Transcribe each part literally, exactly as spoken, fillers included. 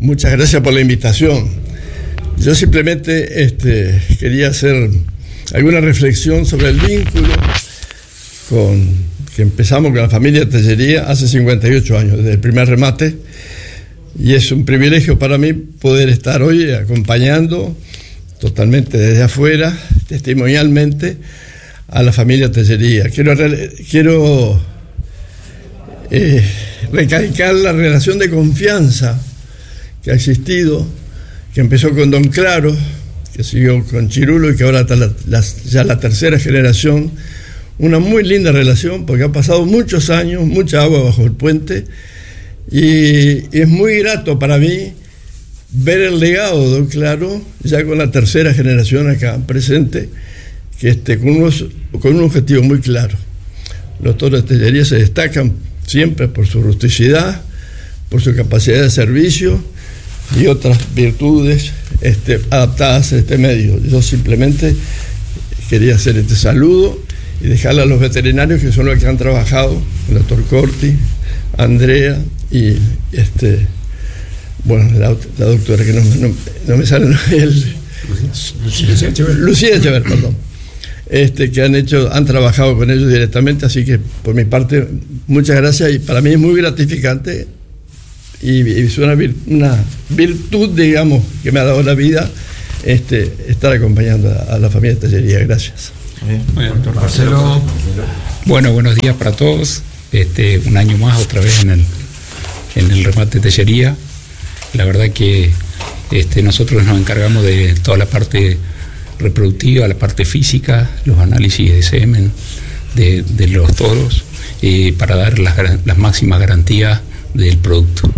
Muchas gracias por la invitación. Yo simplemente este, quería hacer alguna reflexión sobre el vínculo con, que empezamos con la familia Tellería hace cincuenta y ocho años, desde el primer remate, y es un privilegio para mí poder estar hoy acompañando totalmente desde afuera, testimonialmente, a la familia Tellería. Quiero, quiero eh, recalcar la relación de confianza que ha existido, que empezó con Don Claro, que siguió con Chirulo y que ahora está la, la, ya la tercera generación. Una muy linda relación porque ha pasado muchos años, mucha agua bajo el puente, y, y es muy grato para mí ver el legado de Don Claro ya con la tercera generación acá presente, que este, con, unos, con un objetivo muy claro. Los toros de Tellería se destacan siempre por su rusticidad, por su capacidad de servicio y otras virtudes este, adaptadas a este medio. Yo simplemente quería hacer este saludo y dejarle a los veterinarios, que son los que han trabajado, el doctor Corti, Andrea y este, bueno, la, la doctora que no, no, no me sale el, Lucía Echever, Lucía Echever, perdón, este, que han hecho, han trabajado con ellos directamente, así que por mi parte muchas gracias, y para mí es muy gratificante y, y es una, vir, una virtud, digamos, que me ha dado la vida, este, estar acompañando a, a la familia Tellería. Gracias. Muy bien, doctor Marcelo. Bueno, buenos días para todos. Este, un año más otra vez en el, en el remate Tellería. La verdad que este, nosotros nos encargamos de toda la parte reproductiva, la parte física, los análisis de semen de, de los toros, eh, para dar las, las máximas garantías del producto.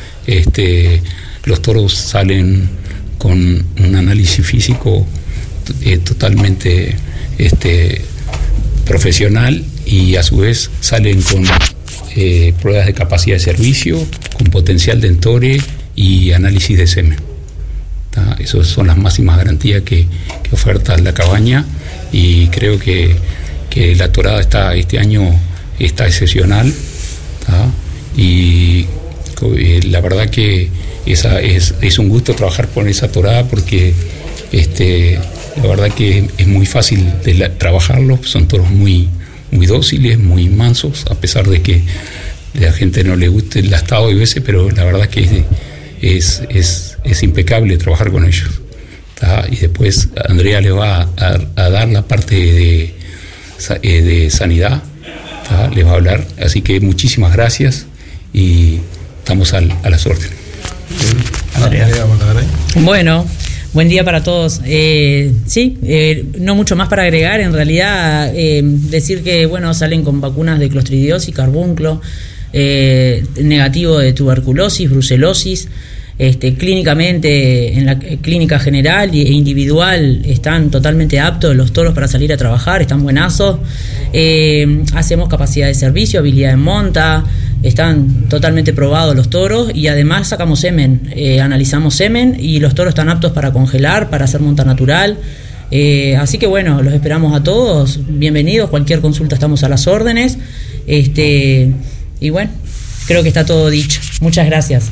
Este, los toros salen con un análisis físico eh, totalmente este, profesional, y a su vez salen con eh, pruebas de capacidad de servicio, con potencial de entore y análisis de semen. ¿Tá? Esas son las máximas garantías que, que oferta la cabaña, y creo que, que la torada está, este año está excepcional. ¿Tá? Y eh, la verdad que esa es, es un gusto trabajar con esa torada, porque este, la verdad que es muy fácil de la, trabajarlos. Son toros muy, muy dóciles, muy mansos, a pesar de que a la gente no le guste el lastado y veces, pero la verdad que es, es, es, es impecable trabajar con ellos. ¿Tá? Y después Andrea le va a, a dar la parte de, de sanidad, ¿tá? Les va a hablar, así que muchísimas gracias y estamos al, a las órdenes. Andrea. Bueno, buen día para todos. Eh, sí, eh, no mucho más para agregar. En realidad, eh, decir que bueno, salen con vacunas de clostridiosis, carbunclo, eh, negativo de tuberculosis, brucelosis. Este, clínicamente, en la clínica general e individual, están totalmente aptos los toros para salir a trabajar, están buenazos. Eh, hacemos capacidad de servicio, habilidad de monta, están totalmente probados los toros, y además sacamos semen, eh, analizamos semen, y los toros están aptos para congelar, para hacer monta natural. Eh, así que bueno, los esperamos a todos, bienvenidos, cualquier consulta estamos a las órdenes. Este, y bueno, creo que está todo dicho. Muchas gracias.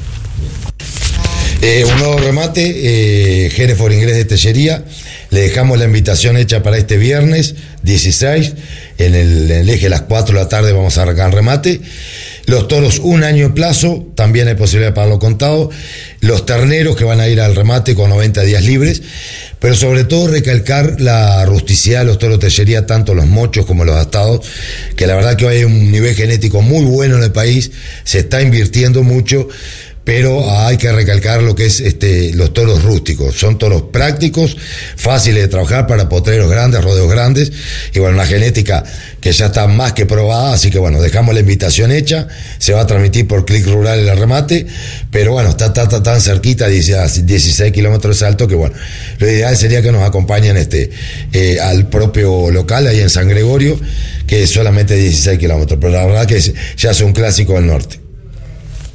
Eh, un nuevo remate, eh, Hereford Inglés de Tellería. Le dejamos la invitación hecha para este viernes dieciséis, en el, en el eje de las cuatro de la tarde vamos a arrancar remate. Los toros un año de plazo, también hay posibilidad de pagarlo contado. Los terneros que van a ir al remate con noventa días libres, pero sobre todo recalcar la rusticidad de los toros de Tellería, tanto los mochos como los astados, que la verdad que hoy hay un nivel genético muy bueno en el país, se está invirtiendo mucho, pero hay que recalcar lo que es este, los toros rústicos. Son toros prácticos, fáciles de trabajar para potreros grandes, rodeos grandes, y bueno, una genética que ya está más que probada, así que bueno, dejamos la invitación hecha. Se va a transmitir por Click Rural el remate, pero bueno, está, está, está tan cerquita, dieciséis kilómetros de salto, que bueno, lo ideal sería que nos acompañen este, eh, al propio local, ahí en San Gregorio, que es solamente dieciséis kilómetros, pero la verdad que es, ya es un clásico del norte.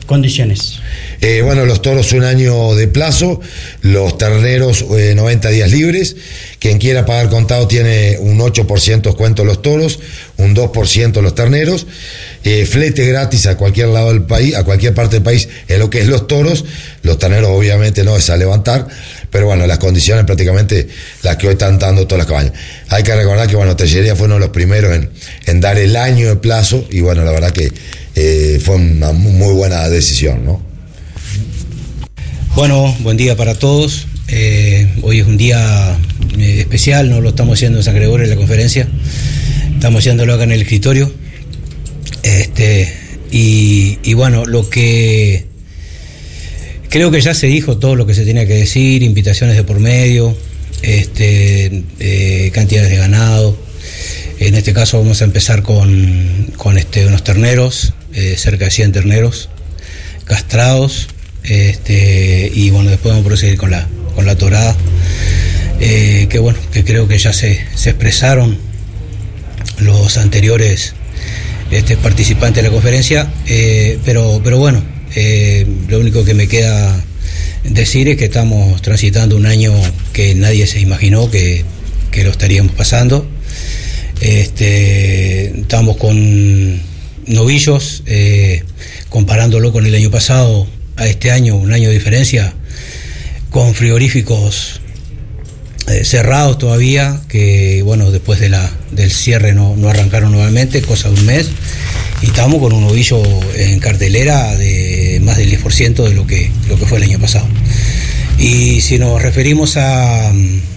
condiciones. Eh, bueno, los toros un año de plazo, los terneros eh, noventa días libres. Quien quiera pagar contado tiene un ocho por ciento descuento los toros, un dos por ciento los terneros, eh, flete gratis a cualquier lado del país, a cualquier parte del país en lo que es los toros. Los terneros obviamente no es a levantar, pero bueno, las condiciones prácticamente las que hoy están dando todas las cabañas. Hay que recordar que bueno, Tellería fue uno de los primeros en, en dar el año de plazo y bueno, la verdad que eh, fue una muy buena decisión, ¿no? Bueno, buen día para todos. Eh, hoy es un día eh, especial, no lo estamos haciendo en San Gregorio en la conferencia, estamos haciéndolo acá en el escritorio. Este, y, y bueno, lo que creo que ya se dijo todo lo que se tenía que decir, invitaciones de por medio, este, eh, cantidades de ganado. En este caso vamos a empezar con, con este, unos terneros, eh, cerca de cien terneros castrados. Este, y bueno, después vamos a proseguir con la, con la torada, eh, que bueno, que creo que ya se, se expresaron los anteriores este, participantes de la conferencia, eh, pero, pero bueno, eh, lo único que me queda decir es que estamos transitando un año que nadie se imaginó que, que lo estaríamos pasando. Este, estamos con novillos, eh, comparándolo con el año pasado, a este año, un año de diferencia, con frigoríficos eh, cerrados todavía, que bueno, después de la, del cierre no, no arrancaron nuevamente, cosa de un mes, y estamos con un novillo en cartelera de más del diez por ciento de lo que, lo que fue el año pasado. Y si nos referimos a,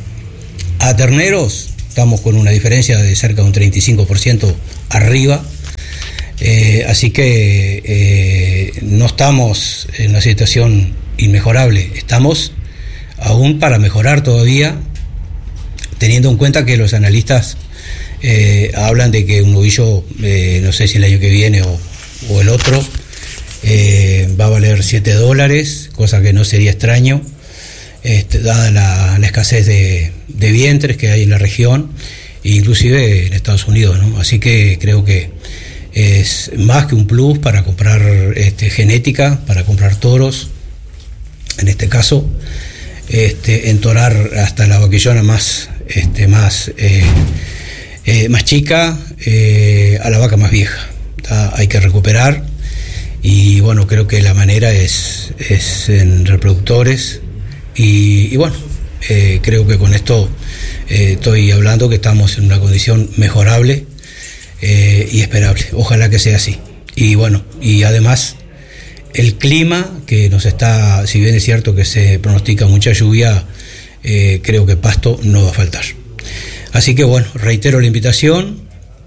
a terneros, estamos con una diferencia de cerca de un treinta y cinco por ciento arriba. Eh, así que eh, no estamos en una situación inmejorable, estamos aún para mejorar todavía, teniendo en cuenta que los analistas eh, hablan de que un novillo, eh, no sé si el año que viene o, o el otro, eh, va a valer siete dólares, cosa que no sería extraño, este, dada la, la escasez de, de vientres que hay en la región, e inclusive en Estados Unidos, ¿no? Así que creo que es más que un plus para comprar este, genética, para comprar toros, en este caso, este, entorar hasta la vaquillona más, este, más, eh, eh, más chica eh, a la vaca más vieja. ¿Tá? Hay que recuperar y bueno, creo que la manera es, es en reproductores y, y bueno, eh, creo que con esto eh, estoy hablando que estamos en una condición mejorable. Eh, y esperable, ojalá que sea así. Y bueno, y además el clima que nos está, si bien es cierto que se pronostica mucha lluvia, eh, creo que pasto no va a faltar. Así que bueno, reitero la invitación,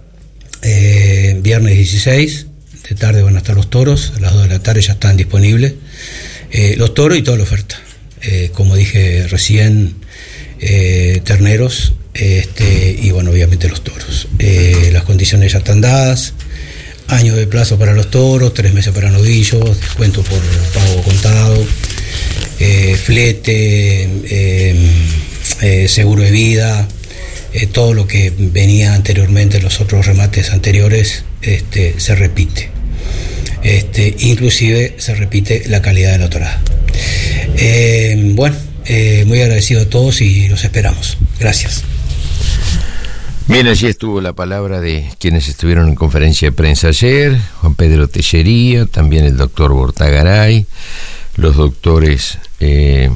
eh, viernes dieciséis de tarde van a estar los toros, a las dos de la tarde ya están disponibles eh, los toros y toda la oferta, eh, como dije recién, eh, terneros. Este, y bueno, obviamente los toros. Eh, las condiciones ya están dadas, año de plazo para los toros, tres meses para novillos, descuento por pago contado, eh, flete, eh, eh, seguro de vida, eh, todo lo que venía anteriormente en los otros remates anteriores este, se repite. Este, inclusive se repite la calidad de la torada. Eh, bueno, eh, muy agradecido a todos y los esperamos. Gracias. Bien, allí estuvo la palabra de quienes estuvieron en conferencia de prensa ayer, Juan Pedro Tellería, también el doctor Bortagaray, los doctores eh...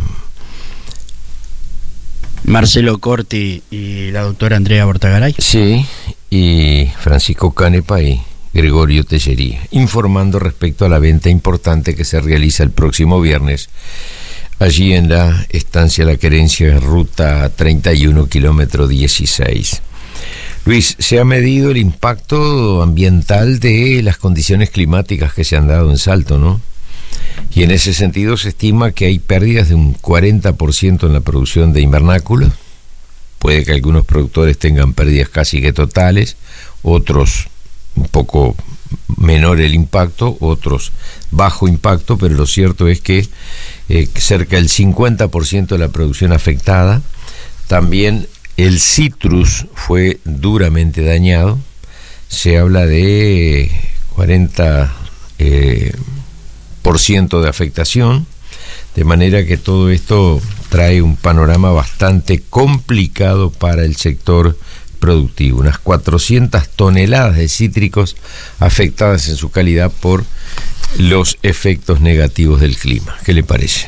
Marcelo Corti y la doctora Andrea Bortagaray. Sí, y Francisco Canepa y Gregorio Tellería, informando respecto a la venta importante que se realiza el próximo viernes allí en la estancia La Querencia, ruta treinta y uno, kilómetro dieciséis. Luis, se ha medido el impacto ambiental de las condiciones climáticas que se han dado en Salto, ¿no? Y en ese sentido se estima que hay pérdidas de un cuarenta por ciento en la producción de invernáculos. Puede que algunos productores tengan pérdidas casi que totales, otros un poco menor el impacto, otros bajo impacto, pero lo cierto es que eh, cerca del cincuenta por ciento de la producción afectada. También el citrus fue duramente dañado. Se habla de cuarenta eh, por ciento de afectación, de manera que todo esto trae un panorama bastante complicado para el sector productivo. Unas cuatrocientas toneladas de cítricos afectadas en su calidad por los efectos negativos del clima. ¿Qué le parece?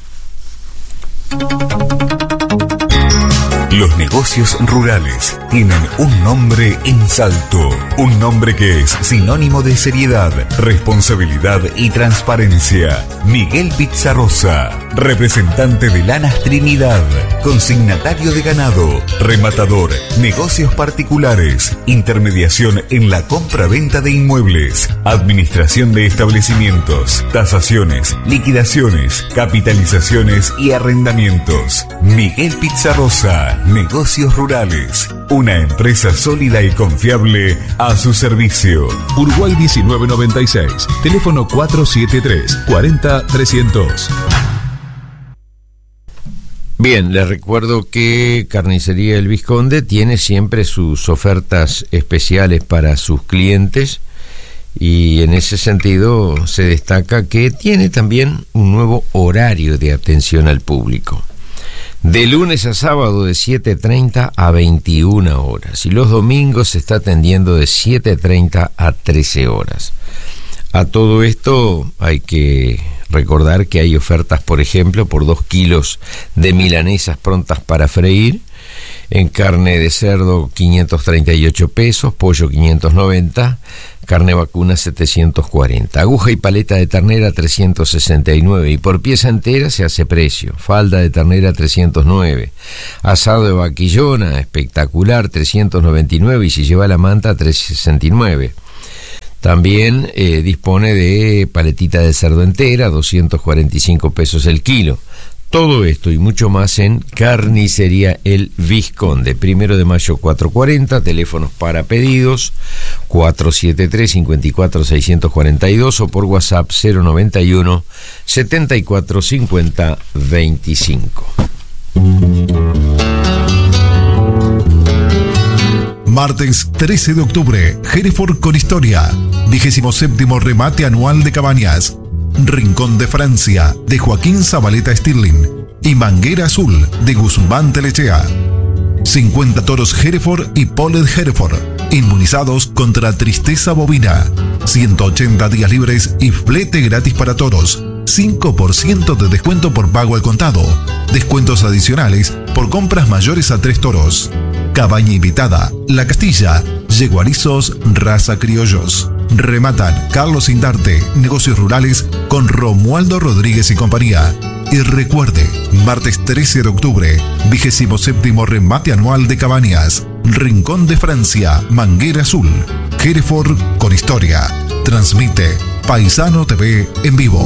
Los negocios rurales tienen un nombre en Salto, un nombre que es sinónimo de seriedad, responsabilidad y transparencia. Miguel Pizarrosa, representante de Lanas Trinidad, consignatario de ganado, rematador, negocios particulares, intermediación en la compra-venta de inmuebles, administración de establecimientos, tasaciones, liquidaciones, capitalizaciones y arrendamientos. Miguel Pizarrosa, Negocios Rurales, una empresa sólida y confiable a su servicio. Uruguay diecinueve noventa y seis, teléfono cuatro siete tres, cuatro cero trescientos. Bien, les recuerdo que Carnicería El Vizconde tiene siempre sus ofertas especiales para sus clientes y en ese sentido se destaca que tiene también un nuevo horario de atención al público. De lunes a sábado de siete treinta a veintiuna horas y los domingos se está atendiendo de siete treinta a trece horas. A todo esto hay que recordar que hay ofertas, por ejemplo, por dos kilos de milanesas prontas para freír, en carne de cerdo quinientos treinta y ocho pesos, pollo quinientos noventa, carne vacuna setecientos cuarenta, aguja y paleta de ternera trescientos sesenta y nueve y por pieza entera se hace precio, falda de ternera trescientos nueve, asado de vaquillona espectacular trescientos noventa y nueve y si lleva la manta trescientos sesenta y nueve. También eh, dispone de paletita de cerdo entera, doscientos cuarenta y cinco pesos el kilo. Todo esto y mucho más en Carnicería El Vizconde, primero de mayo cuatrocientos cuarenta, teléfonos para pedidos cuatro siete tres, cinco cuatro, seis cuatro dos o por WhatsApp cero noventa y uno, setenta y cuatro, cincuenta, veinticinco. Martes trece de octubre, Hereford con historia, vigésimo séptimo remate anual de cabañas. Rincón de Francia, de Joaquín Zabaleta Stirling, y Manguera Azul, de Guzmán Telechea. cincuenta toros Hereford y Polled Hereford, inmunizados contra tristeza bovina. ciento ochenta días libres y flete gratis para toros. cinco por ciento de descuento por pago al contado. Descuentos adicionales por compras mayores a tres toros. Cabaña invitada, La Castilla, yeguarizos, raza criollos. Rematan Carlos Indarte, Negocios Rurales, con Romualdo Rodríguez y compañía. Y recuerde, martes trece de octubre, vigésimo séptimo remate anual de cabañas. Rincón de Francia, Manguera Azul. Hereford con historia. Transmite Paisano T V en vivo.